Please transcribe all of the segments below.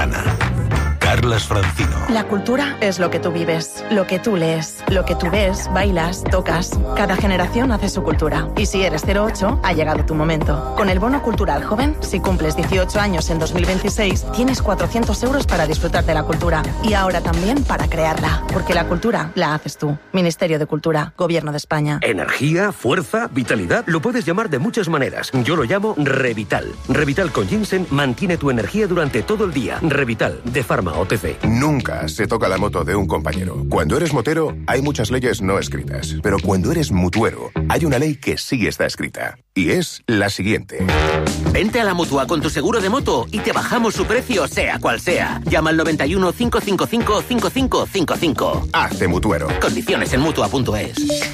Ventana. Carlas Francino. La cultura es lo que tú vives, lo que tú lees, lo que tú ves, bailas, tocas. Cada generación hace su cultura. Y si eres 08, ha llegado tu momento. Con el Bono Cultural Joven, si cumples 18 años en 2026, tienes 400 euros para disfrutar de la cultura. Y ahora también para crearla. Porque la cultura la haces tú. Ministerio de Cultura, Gobierno de España. Energía, fuerza, vitalidad. Lo puedes llamar de muchas maneras. Yo lo llamo Revital. Revital con ginseng mantiene tu energía durante todo el día. Revital, de Pharma OTC. Nunca se toca la moto de un compañero. Cuando eres motero, hay muchas leyes no escritas. Pero cuando eres mutuero, hay una ley que sí está escrita. Y es la siguiente. Vente a la Mutua con tu seguro de moto y te bajamos su precio, sea cual sea. Llama al 91 555 5555. Hazte mutuero. Condiciones en Mutua.es.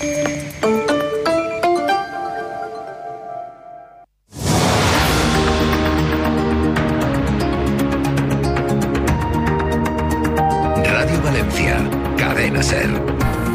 Radio Valencia, Cadena SER.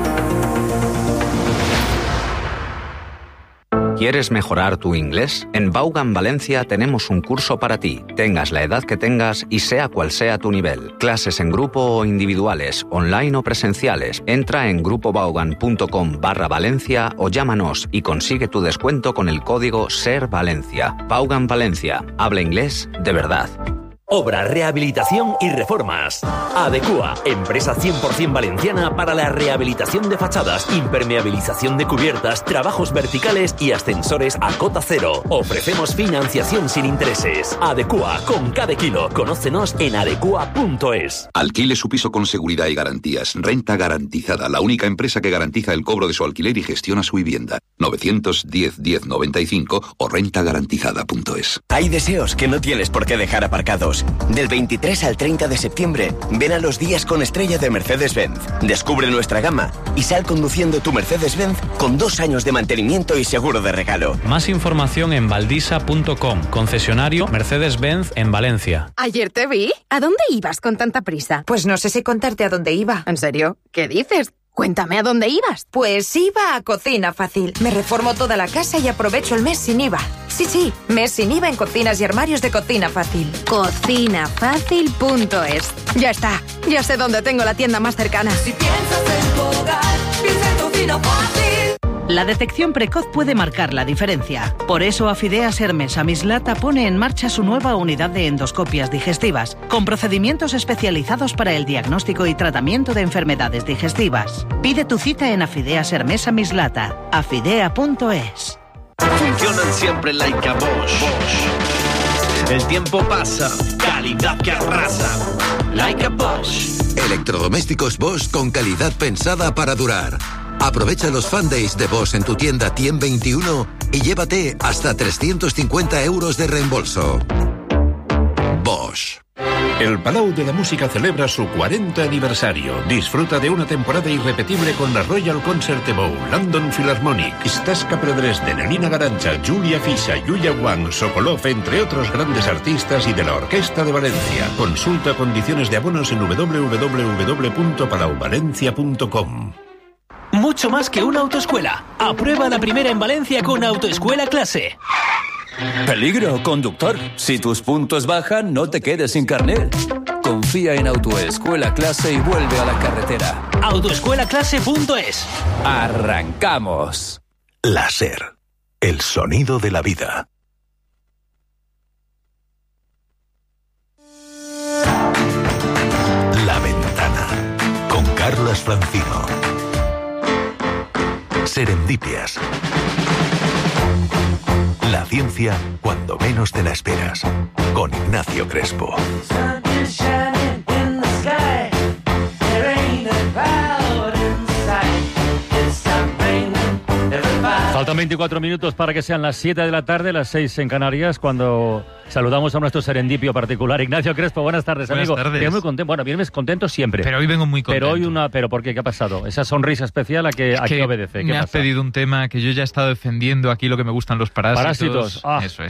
¿Quieres mejorar tu inglés? En Vaughan Valencia tenemos un curso para ti, tengas la edad que tengas y sea cual sea tu nivel. Clases en grupo o individuales, online o presenciales. Entra en grupovaughan.com/Valencia o llámanos y consigue tu descuento con el código SERVALENCIA. Vaughan Valencia. Habla inglés de verdad. Obra, rehabilitación y reformas. Adecua, empresa 100% valenciana para la rehabilitación de fachadas, impermeabilización de cubiertas, trabajos verticales y ascensores a cota cero. Ofrecemos financiación sin intereses. Adecua, con cada kilo. Conócenos en adecua.es. Alquile su piso con seguridad y garantías. Renta Garantizada, la única empresa que garantiza el cobro de su alquiler y gestiona su vivienda. 910 1095 o rentagarantizada.es. Hay deseos que no tienes por qué dejar aparcados. Del 23 al 30 de septiembre, ven a los días con estrella de Mercedes-Benz. Descubre nuestra gama y sal conduciendo tu Mercedes-Benz con 2 años de mantenimiento y seguro de regalo. Más información en valdisa.com, concesionario Mercedes-Benz en Valencia. Ayer te vi. ¿A dónde ibas con tanta prisa? Pues no sé si contarte a dónde iba. ¿En serio? ¿Qué dices? Cuéntame a dónde ibas. Pues iba a Cocina Fácil. Me reformo toda la casa y aprovecho el mes sin IVA. Sí, mes sin IVA en cocinas y armarios de Cocina Fácil. Cocinafácil.es. Ya está. Ya sé dónde tengo la tienda más cercana. Si piensas en tu hogar, piensa en Cocina Fácil. La detección precoz puede marcar la diferencia. Por eso Afideas Hermes Amislata pone en marcha su nueva unidad de endoscopias digestivas, con procedimientos especializados para el diagnóstico y tratamiento de enfermedades digestivas. Pide tu cita en Afideas Hermes Amislata. afidea.es. Funcionan siempre like a Bosch. El tiempo pasa, calidad que arrasa. Like a Bosch. Electrodomésticos Bosch con calidad pensada para durar. Aprovecha los Fan Days de Bosch en tu tienda Tiem 21 y llévate hasta 350 euros de reembolso. Bosch. El Palau de la Música celebra su 40 aniversario. Disfruta de una temporada irrepetible con la Royal Concert Bowl, London Philharmonic, Staska Predresden, Nina Garancha, Julia Fischer, Yuya Wang, Sokolov, entre otros grandes artistas y de la Orquesta de Valencia. Consulta condiciones de abonos en www.palauvalencia.com. Mucho más que una autoescuela. Aprueba la primera en Valencia con Autoescuela Clase. Peligro, conductor. Si tus puntos bajan, no te quedes sin carnet. Confía en Autoescuela Clase y vuelve a la carretera. Autoescuelaclase.es. ¡Arrancamos! La SER. El sonido de la vida. La Ventana. Con Carlas Francino. Serendipias. La ciencia cuando menos te la esperas. Con Ignacio Crespo. Faltan 24 minutos para que sean las 7 de la tarde, las 6 en Canarias, cuando saludamos a nuestro serendipio particular. Ignacio Crespo, buenas tardes, amigo. Buenas tardes. Vienes muy contento. Bueno, vienes contento siempre. Pero hoy vengo muy contento. ¿Pero por qué? ¿Qué ha pasado? Esa sonrisa especial ¿a qué obedece? ¿Qué me has pedido un tema que yo ya he estado defendiendo aquí, lo que me gustan los parásitos. Parásitos. Eso es.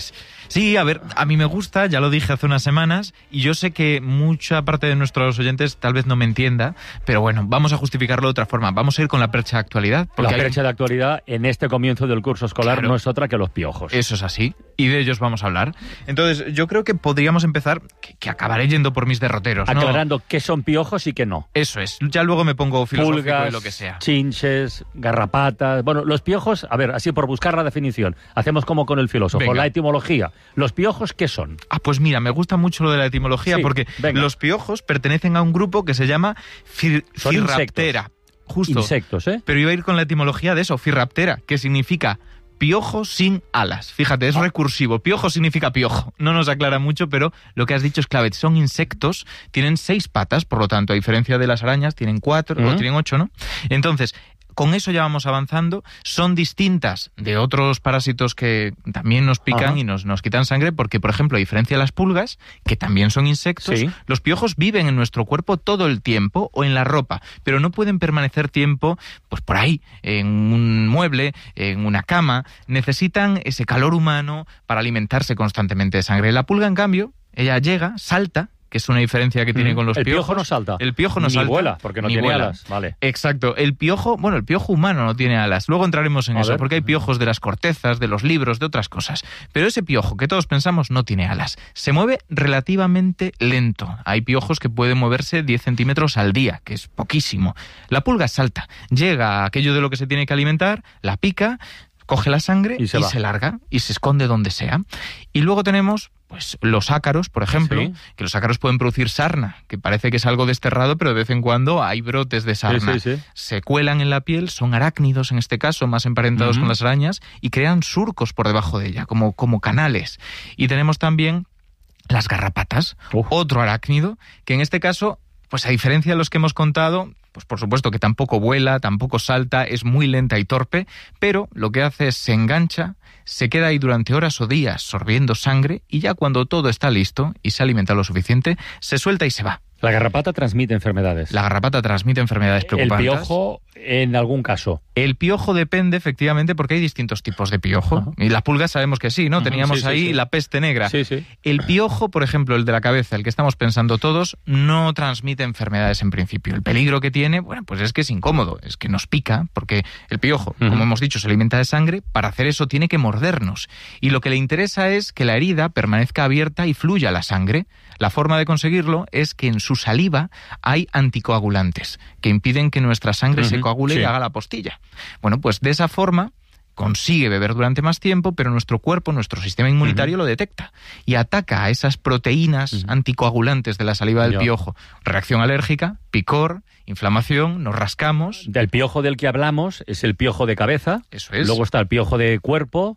Sí, a ver, a mí me gusta, ya lo dije hace unas semanas, y yo sé que mucha parte de nuestros oyentes tal vez no me entienda, pero bueno, vamos a justificarlo de otra forma. Vamos a ir con la percha de actualidad. La percha de actualidad en este comienzo del curso escolar no es otra que los piojos. Eso es así, y de ellos vamos a hablar. Entonces, yo creo que podríamos empezar, que acabaré yendo por mis derroteros, ¿no? Aclarando qué son piojos y qué no. Eso es, ya luego me pongo filosófico Pulgas, y lo que sea. chinches, garrapatas... Bueno, los piojos, a ver, así por buscar la definición, hacemos como con el filósofo, Venga. la etimología. ¿Los piojos qué son? Ah, pues mira, me gusta mucho lo de la etimología, Sí, porque venga. los piojos pertenecen a un grupo que se llama Son Firraptera. Justo. Insectos, ¿eh? Pero iba a ir con la etimología de eso, Firraptera, que significa piojo sin alas. Fíjate, es recursivo. Piojo significa piojo. No nos aclara mucho, pero lo que has dicho es clave. Son insectos, tienen 6 patas, por lo tanto, a diferencia de las arañas, tienen 4 o tienen 8, ¿no? Entonces, con eso ya vamos avanzando. Son distintas de otros parásitos que también nos pican y nos quitan sangre, porque, por ejemplo, a diferencia de las pulgas, que también son insectos, los piojos viven en nuestro cuerpo todo el tiempo o en la ropa, pero no pueden permanecer tiempo pues por ahí, en un mueble, en una cama. Necesitan ese calor humano para alimentarse constantemente de sangre. La pulga, en cambio, ella llega, salta, que es una diferencia que tiene con los piojos. El piojo no salta. El piojo no Ni salta. vuela, porque no Ni tiene vuela. alas. Vale. Exacto. El piojo humano no tiene alas. Luego entraremos en eso, porque hay piojos de las cortezas, de los libros, de otras cosas. Pero ese piojo que todos pensamos no tiene alas. Se mueve relativamente lento. Hay piojos que pueden moverse 10 centímetros al día, que es poquísimo. La pulga salta, llega a aquello de lo que se tiene que alimentar, la pica, coge la sangre y se larga y se esconde donde sea. Y luego tenemos pues los ácaros, por ejemplo, que los ácaros pueden producir sarna, que parece que es algo desterrado, pero de vez en cuando hay brotes de sarna. Se cuelan en la piel, son arácnidos en este caso, más emparentados con las arañas, y crean surcos por debajo de ella, como canales. Y tenemos también las garrapatas, otro arácnido, que en este caso, pues a diferencia de los que hemos contado, pues por supuesto que tampoco vuela, tampoco salta, es muy lenta y torpe, pero lo que hace es se engancha, se queda ahí durante horas o días sorbiendo sangre, y ya cuando todo está listo y se alimenta lo suficiente, se suelta y se va. La garrapata transmite enfermedades. La garrapata transmite enfermedades preocupantes. El piojo, en algún caso. El piojo depende, efectivamente, porque hay distintos tipos de piojo. Y la pulga sabemos que sí, ¿no? Teníamos ahí la peste negra. El piojo, por ejemplo, el de la cabeza, el que estamos pensando todos, no transmite enfermedades en principio. El peligro que tiene, bueno, pues es que es incómodo, es que nos pica, porque el piojo, como hemos dicho, se alimenta de sangre. Para hacer eso tiene que mordernos. Y lo que le interesa es que la herida permanezca abierta y fluya la sangre. La forma de conseguirlo es que en su saliva hay anticoagulantes que impiden que nuestra sangre se coagule y haga la postilla. Bueno, pues de esa forma consigue beber durante más tiempo, pero nuestro cuerpo, nuestro sistema inmunitario lo detecta y ataca a esas proteínas anticoagulantes de la saliva del piojo. Reacción alérgica, picor, inflamación, nos rascamos. Del piojo del que hablamos es el piojo de cabeza. Eso es. Luego está el piojo de cuerpo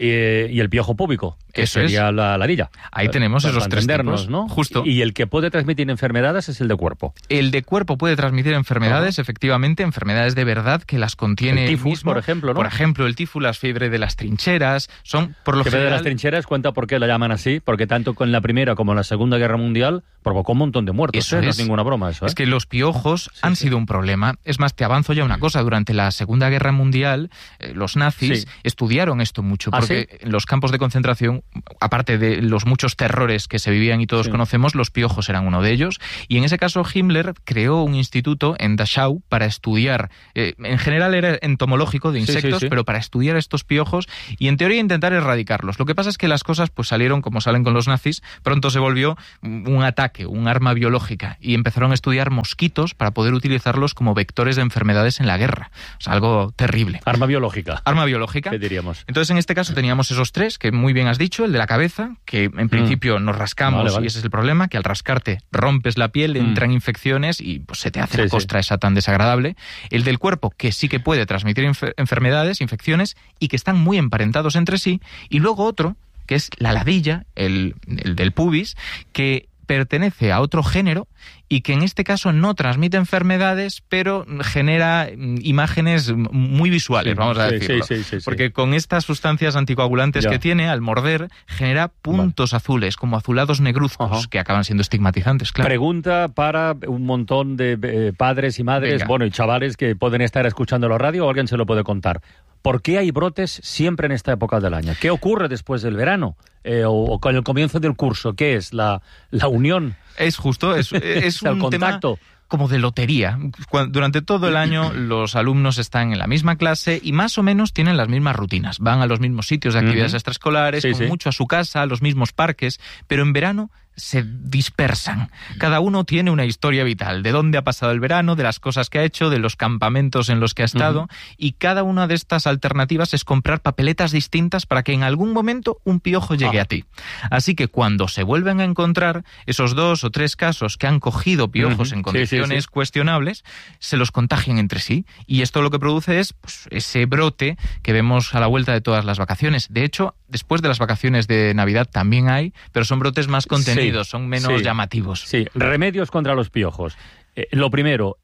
y el piojo púbico, que Eso sería es. la ladilla. Ahí tenemos esos tres tipos, ¿no? Justo. Y el que puede transmitir enfermedades es el de cuerpo. El de cuerpo puede transmitir enfermedades, efectivamente, enfermedades de verdad que las contiene el tifus, mismo. por ejemplo, ¿no? Por ejemplo, el tifus, la fiebre de las trincheras, son por lo Fiebre general... de las trincheras, cuenta por qué la llaman así, porque tanto con la Primera como en la Segunda Guerra Mundial provocó un montón de muertos. Eso No es ninguna broma eso. Es que los piojos han sido un problema. Es más, te avanzo ya una cosa. Durante la Segunda Guerra Mundial, los nazis estudiaron esto mucho, porque en los campos de concentración, aparte de los muchos terrores que se vivían y todos conocemos, los piojos eran uno de ellos. Y en ese caso Himmler creó un instituto en Dachau para estudiar, en general era entomológico de insectos, pero para estudiar estos piojos y en teoría intentar erradicarlos. Lo que pasa es que las cosas pues salieron como salen con los nazis, pronto se volvió un ataque, un arma biológica, y empezaron a estudiar mosquitos para poder utilizarlos como vectores de enfermedades en la guerra. O sea, algo terrible. Arma biológica. Arma biológica. ¿Qué diríamos? Entonces, en este caso teníamos esos tres, que muy bien has dicho, el de la cabeza, que en principio nos rascamos y ese es el problema, que al rascarte rompes la piel, entran infecciones y pues se te hace la costra esa tan desagradable. El del cuerpo, que sí que puede transmitir enfermedades, infecciones, y que están muy emparentados entre sí. Y luego otro, que es la ladilla, el del pubis, que pertenece a otro género y que en este caso no transmite enfermedades, pero genera imágenes muy visuales, vamos a decirlo. Porque con estas sustancias anticoagulantes que tiene, al morder, genera puntos azules, como azulados negruzcos, que acaban siendo estigmatizantes, claro. Pregunta para un montón de padres y madres, bueno, y chavales que pueden estar escuchando la radio, o alguien se lo puede contar. ¿Por qué hay brotes siempre en esta época del año? ¿Qué ocurre después del verano? O con el comienzo del curso, ¿qué es? ¿La unión? Es justo, es un contacto. Tema como de lotería. Durante todo el año los alumnos están en la misma clase y más o menos tienen las mismas rutinas. Van a los mismos sitios de actividades extraescolares, mucho a su casa, a los mismos parques, pero en verano se dispersan. Cada uno tiene una historia vital, de dónde ha pasado el verano, de las cosas que ha hecho, de los campamentos en los que ha estado, y cada una de estas alternativas es comprar papeletas distintas para que en algún momento un piojo llegue a ti. Así que cuando se vuelven a encontrar esos 2 o 3 casos que han cogido piojos en condiciones cuestionables, se los contagian entre sí, y esto lo que produce es pues, ese brote que vemos a la vuelta de todas las vacaciones. De hecho, después de las vacaciones de Navidad también hay, pero son brotes más contenidos. Son menos llamativos. Sí, remedios contra los piojos. Lo primero,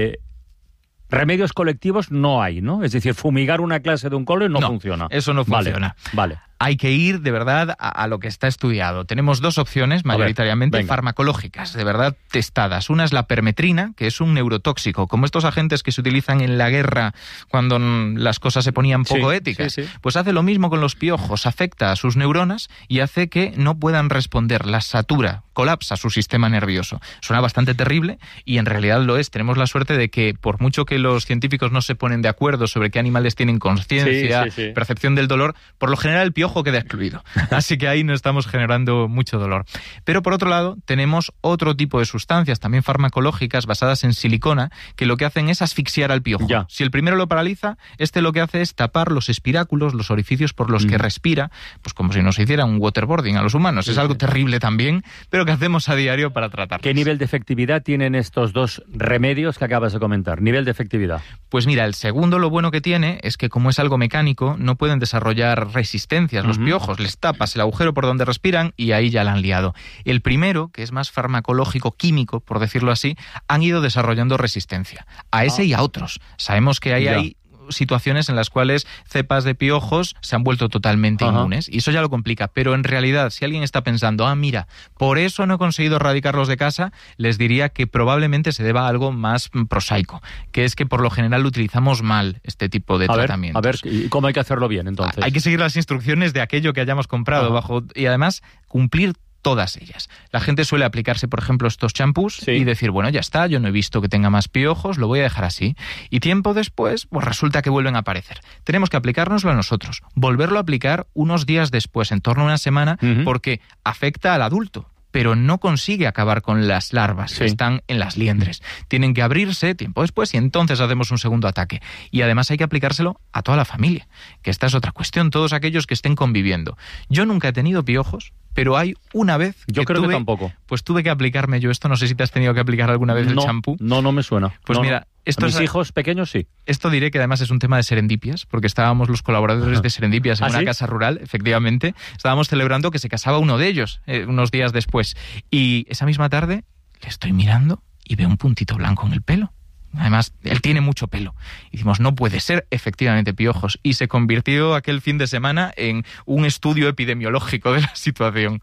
remedios colectivos no hay, ¿no? Es decir, fumigar una clase de un cole no funciona. Eso no funciona. Vale. Hay que ir, de verdad, a lo que está estudiado. Tenemos 2 opciones, mayoritariamente farmacológicas, de verdad testadas. Una es la permetrina, que es un neurotóxico, como estos agentes que se utilizan en la guerra cuando las cosas se ponían poco éticas. Pues hace lo mismo con los piojos, afecta a sus neuronas y hace que no puedan responder, las satura, colapsa su sistema nervioso. Suena bastante terrible y en realidad lo es. Tenemos la suerte de que, por mucho que los científicos no se ponen de acuerdo sobre qué animales tienen conciencia, percepción del dolor, por lo general el piojo queda excluido. Así que ahí no estamos generando mucho dolor. Pero por otro lado, tenemos otro tipo de sustancias, también farmacológicas, basadas en silicona, que lo que hacen es asfixiar al piojo. Si el primero lo paraliza, este lo que hace es tapar los espiráculos, los orificios por los que respira, pues como si nos hiciera un waterboarding a los humanos. Es algo terrible también, pero que hacemos a diario para tratarlos. ¿Qué nivel de efectividad tienen estos 2 remedios que acabas de comentar? ¿Nivel de efectividad? Pues mira, el segundo lo bueno que tiene es que como es algo mecánico, no pueden desarrollar resistencias los piojos, les tapas el agujero por donde respiran y ahí ya la han liado. El primero, que es más farmacológico, químico, por decirlo así, han ido desarrollando resistencia a ese y a otros. Sabemos que hay situaciones en las cuales cepas de piojos se han vuelto totalmente inmunes y eso ya lo complica, pero en realidad si alguien está pensando, mira, por eso no he conseguido erradicarlos de casa, les diría que probablemente se deba a algo más prosaico, que es que por lo general utilizamos mal este tipo de tratamientos. A ver, ¿y cómo hay que hacerlo bien entonces? Hay que seguir las instrucciones de aquello que hayamos comprado y además cumplir todas ellas. La gente suele aplicarse, por ejemplo, estos champús y decir, bueno, ya está, yo no he visto que tenga más piojos, lo voy a dejar así. Y tiempo después, pues resulta que vuelven a aparecer. Tenemos que aplicárnoslo a nosotros, volverlo a aplicar unos días después, en torno a una semana, porque afecta al adulto, pero no consigue acabar con las larvas que están en las liendres. Tienen que abrirse tiempo después y entonces hacemos un segundo ataque. Y además hay que aplicárselo a toda la familia, que esta es otra cuestión, todos aquellos que estén conviviendo. Yo nunca he tenido piojos, pero hay una vez que que tampoco. Pues tuve que aplicarme yo esto, no sé si te has tenido que aplicar alguna vez el champú. No me suena. Pues mira, mis hijos pequeños sí. Esto diré que además es un tema de serendipias, porque estábamos los colaboradores de Serendipias en una casa rural, efectivamente, estábamos celebrando que se casaba uno de ellos unos días después. Y esa misma tarde le estoy mirando y veo un puntito blanco en el pelo. Además, él tiene mucho pelo. Y decimos, no puede ser efectivamente piojos. Y se convirtió aquel fin de semana en un estudio epidemiológico de la situación.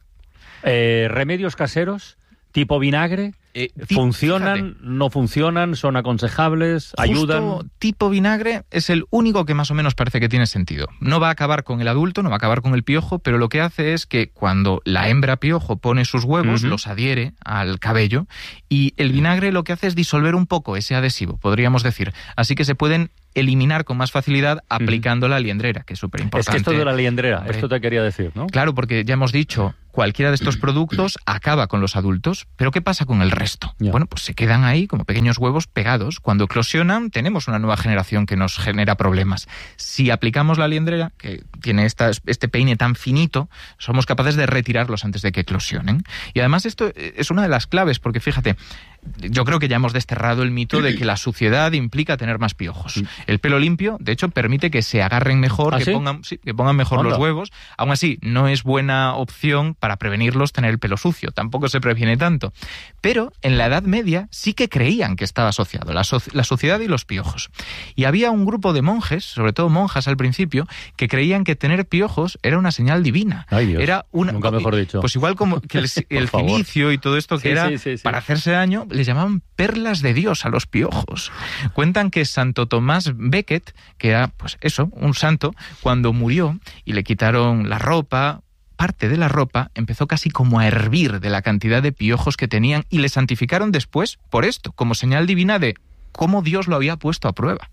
¿Remedios caseros tipo vinagre? ¿Funcionan? Fíjate. ¿No funcionan? ¿Son aconsejables? ¿Ayudan? Justo tipo vinagre es el único que más o menos parece que tiene sentido. No va a acabar con el adulto, no va a acabar con el piojo, pero lo que hace es que cuando la hembra piojo pone sus huevos, los adhiere al cabello y el vinagre lo que hace es disolver un poco ese adhesivo, podríamos decir. Así que se pueden eliminar con más facilidad aplicando la liendrera, que es súper importante. Es que esto de la liendrera, esto te quería decir, ¿no? Claro, porque ya hemos dicho, cualquiera de estos productos acaba con los adultos, pero ¿qué pasa con el resto? Bueno, pues se quedan ahí como pequeños huevos pegados. Cuando eclosionan, tenemos una nueva generación que nos genera problemas. Si aplicamos la liendrera, que tiene este peine tan finito, somos capaces de retirarlos antes de que eclosionen. Y además esto es una de las claves, porque fíjate, yo creo que ya hemos desterrado el mito de que la suciedad implica tener más piojos. El pelo limpio, de hecho, permite que se agarren mejor, que pongan mejor los huevos. Aún así, no es buena opción para prevenirlos tener el pelo sucio. Tampoco se previene tanto. Pero en la Edad Media sí que creían que estaba asociado la suciedad y los piojos. Y había un grupo de monjes, sobre todo monjas al principio, que creían que tener piojos era una señal divina. Ay, Dios, era nunca mejor dicho. Pues igual como que el cilicio y todo esto que era para hacerse daño, les llamaban perlas de Dios a los piojos. Cuentan que Santo Tomás Becket, que era, pues eso, un santo, cuando murió y le quitaron la ropa, parte de la ropa empezó casi como a hervir de la cantidad de piojos que tenían y le santificaron después por esto, como señal divina de cómo Dios lo había puesto a prueba.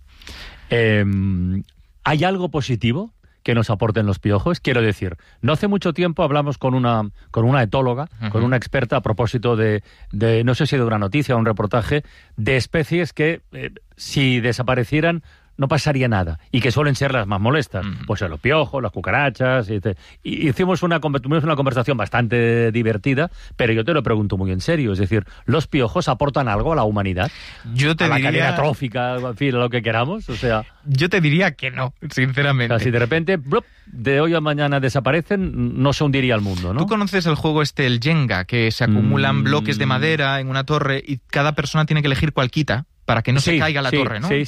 ¿Hay algo positivo que nos aporten los piojos? Quiero decir, no hace mucho tiempo hablamos con una etóloga, con una experta a propósito de no sé si de una noticia o un reportaje, de especies que si desaparecieran no pasaría nada, y que suelen ser las más molestas. Pues los piojos, las cucarachas... Y hicimos una conversación bastante divertida, pero yo te lo pregunto muy en serio. Es decir, ¿los piojos aportan algo a la humanidad? Yo te diría... la cadena trófica, en fin, a lo que queramos, o sea... Yo te diría que no, sinceramente. O sea, si de repente, de hoy a mañana desaparecen, no se hundiría el mundo, ¿no? ¿Tú conoces el juego el Jenga, que se acumulan bloques de madera en una torre y cada persona tiene que elegir cuál quita para que no se caiga la torre, ¿no? Sí.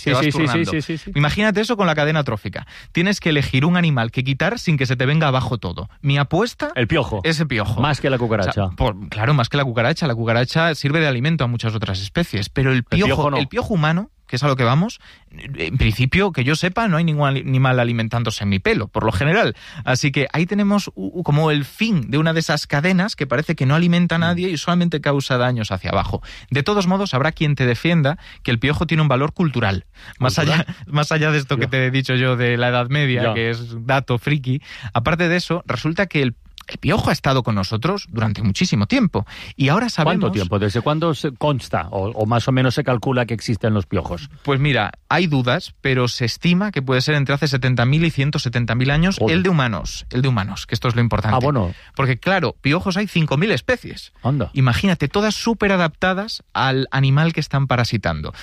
Imagínate eso con la cadena trófica. Tienes que elegir un animal que quitar sin que se te venga abajo todo. Mi apuesta... El piojo. Ese piojo. Más que la cucaracha. O sea, claro, más que la cucaracha. La cucaracha sirve de alimento a muchas otras especies, pero el piojo humano, que es a lo que vamos, en principio, que yo sepa, no hay ningún animal alimentándose en mi pelo, por lo general. Así que ahí tenemos como el fin de una de esas cadenas que parece que no alimenta a nadie y solamente causa daños hacia abajo. De todos modos, habrá quien te defienda que el piojo tiene un valor cultural. Más allá de esto que te he dicho yo de la Edad Media, que es dato friki, aparte de eso, resulta que el piojo ha estado con nosotros durante muchísimo tiempo y ahora sabemos... ¿Cuánto tiempo? ¿Desde cuándo se consta o más o menos se calcula que existen los piojos? Pues mira, hay dudas, pero se estima que puede ser entre hace 70.000 y 170.000 años. Joder. El de humanos, que esto es lo importante. Bueno. Porque claro, piojos hay 5.000 especies. Anda. Imagínate, todas súper adaptadas al animal que están parasitando.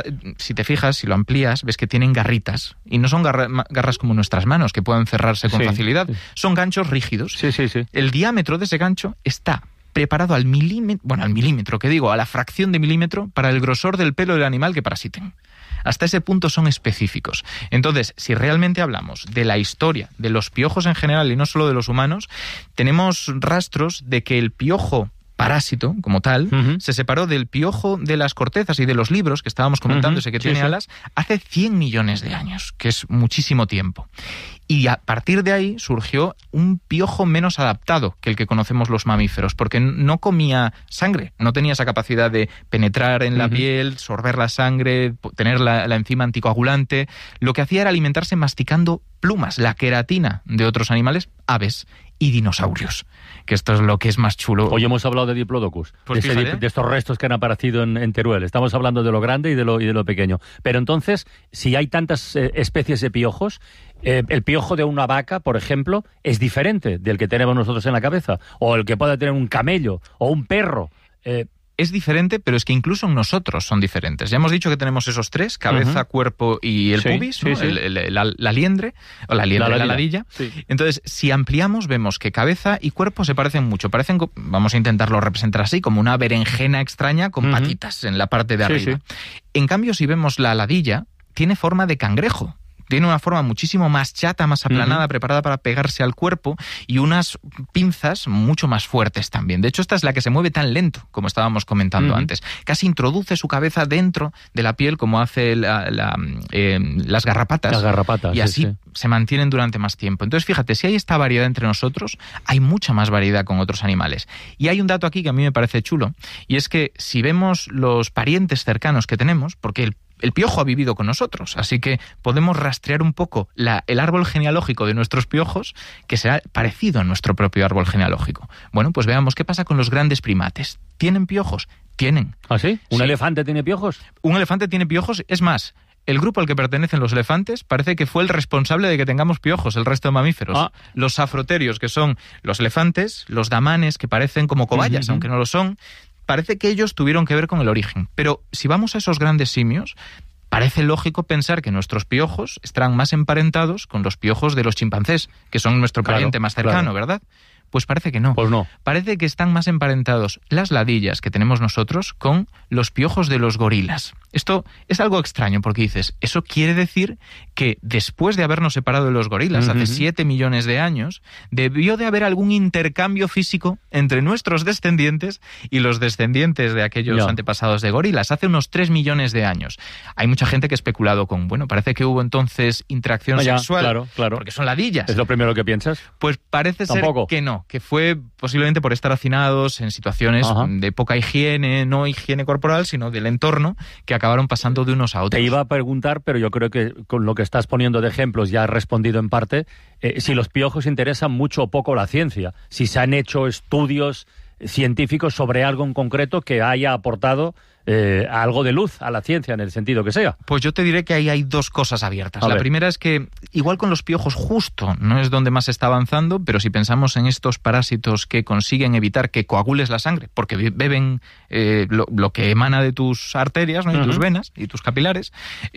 Si te fijas, si lo amplías, ves que tienen garritas y no son garras como nuestras manos que pueden cerrarse con facilidad. Sí. Son ganchos rígidos. Sí. El diámetro de ese gancho está preparado al milímetro, a la fracción de milímetro para el grosor del pelo del animal que parasiten. Hasta ese punto son específicos. Entonces, si realmente hablamos de la historia de los piojos en general y no solo de los humanos, tenemos rastros de que el piojo parásito, como tal, se separó del piojo de las cortezas y de los libros, que estábamos comentando, ese que tiene alas, hace 100 millones de años, que es muchísimo tiempo. Y a partir de ahí surgió un piojo menos adaptado que el que conocemos los mamíferos, porque no comía sangre, no tenía esa capacidad de penetrar en la piel, sorber la sangre, tener la enzima anticoagulante. Lo que hacía era alimentarse masticando plumas, la queratina de otros animales, aves y dinosaurios, que esto es lo que es más chulo. Hoy hemos hablado de Diplodocus, de estos restos que han aparecido en Teruel. Estamos hablando de lo grande y de lo pequeño. Pero entonces, si hay tantas especies de piojos, el piojo de una vaca, por ejemplo, es diferente del que tenemos nosotros en la cabeza, o el que pueda tener un camello o un perro. Es diferente, pero es que incluso nosotros son diferentes. Ya hemos dicho que tenemos esos tres, cabeza, cuerpo y el pubis, ¿no? La liendre, o la ladilla. Sí. Entonces, si ampliamos, vemos que cabeza y cuerpo se parecen mucho. Vamos a intentarlo representar así, como una berenjena extraña con patitas en la parte de arriba. Sí. En cambio, si vemos la ladilla, tiene forma de cangrejo. Tiene una forma muchísimo más chata, más aplanada, preparada para pegarse al cuerpo y unas pinzas mucho más fuertes también. De hecho, esta es la que se mueve tan lento, como estábamos comentando antes. Casi introduce su cabeza dentro de la piel, como hace las garrapatas. Las garrapatas, y así se mantienen durante más tiempo. Entonces, fíjate, si hay esta variedad entre nosotros, hay mucha más variedad con otros animales. Y hay un dato aquí que a mí me parece chulo, y es que si vemos los parientes cercanos que tenemos, porque el piojo ha vivido con nosotros, así que podemos rastrear un poco el árbol genealógico de nuestros piojos, que será parecido a nuestro propio árbol genealógico. Bueno, pues veamos qué pasa con los grandes primates. ¿Tienen piojos? Tienen. ¿Ah, sí? ¿Un elefante tiene piojos? Un elefante tiene piojos, es más, el grupo al que pertenecen los elefantes parece que fue el responsable de que tengamos piojos, el resto de mamíferos. Los afroterios, que son los elefantes, los damanes, que parecen como cobayas, aunque no lo son. Parece que ellos tuvieron que ver con el origen. Pero si vamos a esos grandes simios, parece lógico pensar que nuestros piojos estarán más emparentados con los piojos de los chimpancés, que son nuestro pariente más cercano, ¿verdad? Pues parece que no. Pues no. Parece que están más emparentados las ladillas que tenemos nosotros con los piojos de los gorilas. Esto es algo extraño porque dices, eso quiere decir que después de habernos separado de los gorilas hace 7 millones de años, debió de haber algún intercambio físico entre nuestros descendientes y los descendientes de aquellos antepasados de gorilas, hace unos 3 millones de años. Hay mucha gente que ha especulado con, bueno, parece que hubo entonces interacción sexual, claro. porque son ladillas. ¿Es lo primero que piensas? Pues parece ser que no, que fue posiblemente por estar hacinados en situaciones de poca higiene, no higiene corporal, sino del entorno, que acabaron pasando de unos a otros. Te iba a preguntar, pero yo creo que con lo que estás poniendo de ejemplos ya has respondido en parte, si los piojos interesan mucho o poco la ciencia, si se han hecho estudios científicos sobre algo en concreto que haya aportado algo de luz a la ciencia en el sentido que sea. Pues yo te diré que ahí hay dos cosas abiertas. La primera es que, igual con los piojos justo no es donde más se está avanzando, pero si pensamos en estos parásitos que consiguen evitar que coagules la sangre, porque beben lo que emana de tus arterias, ¿no? Y tus venas y tus capilares,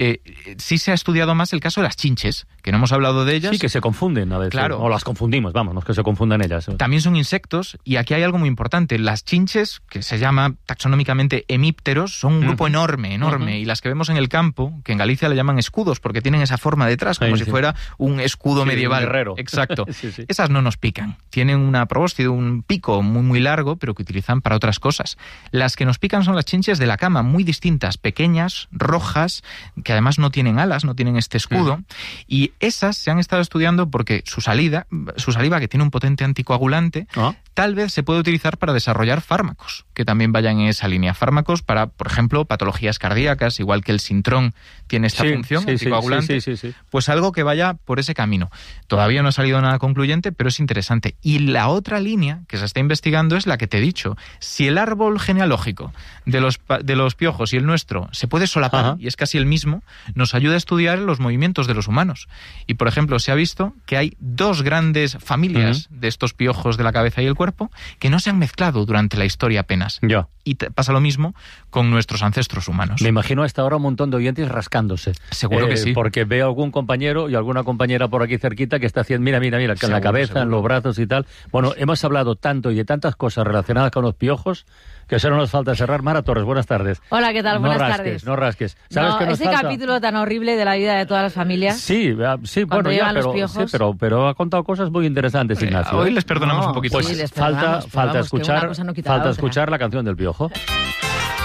sí se ha estudiado más el caso de las chinches, que no hemos hablado de ellas. Sí, que se confunden a veces. Claro. O las confundimos, vamos, no es que se confundan ellas. También son insectos, y aquí hay algo muy importante. Las chinches, que se llama taxonómicamente hemípteros, son un grupo enorme, y las que vemos en el campo, que en Galicia le llaman escudos, porque tienen esa forma detrás, como si fuera un escudo medieval. Un guerrero. Exacto. Esas no nos pican. Tienen una probóscide, un pico muy, muy largo, pero que utilizan para otras cosas. Las que nos pican son las chinches de la cama, muy distintas, pequeñas, rojas, que además no tienen alas, no tienen este escudo, y esas se han estado estudiando porque su saliva, que tiene un potente anticoagulante, tal vez se puede utilizar para desarrollar fármacos, que también vayan en esa línea. Fármacos para, por ejemplo, patologías cardíacas, igual que el sintrón tiene esta función anticoagulante, pues algo que vaya por ese camino. Todavía no ha salido nada concluyente, pero es interesante. Y la otra línea que se está investigando es la que te he dicho. Si el árbol genealógico de los piojos y el nuestro se puede solapar, y es casi el mismo, nos ayuda a estudiar los movimientos de los humanos. Y, por ejemplo, se ha visto que hay 2 grandes familias de estos piojos de la cabeza y el cuerpo que no se han mezclado durante la historia apenas. Y pasa lo mismo con nuestros ancestros humanos. Me imagino hasta ahora un montón de oyentes rascándose. Seguro que sí. Porque veo algún compañero y alguna compañera por aquí cerquita que está haciendo, mira, en la cabeza, en los brazos y tal. Bueno, hemos hablado tanto y de tantas cosas relacionadas con los piojos que solo nos falta cerrar. Mara Torres, buenas tardes. Hola, ¿qué tal? Buenas tardes. No rasques. ¿Sabes qué nos ese falta? Capítulo tan horrible de la vida de todas las familias. Sí, bueno, ya, pero ha contado cosas muy interesantes, Ignacio. Hoy les perdonamos un poquito. Pues sí, les falta perdonamos, escuchar, que una cosa no quita la otra. escuchar la canción del piojo.